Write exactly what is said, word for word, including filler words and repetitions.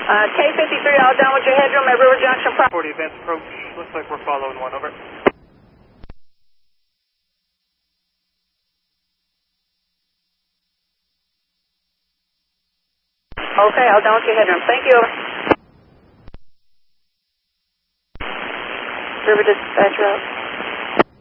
Uh, K fifty-three, all done with your headroom at River Junction. forty advanced approach. Looks like we're following one, over. Okay, all done with your headroom. Thank you, over. River Dispatch Route.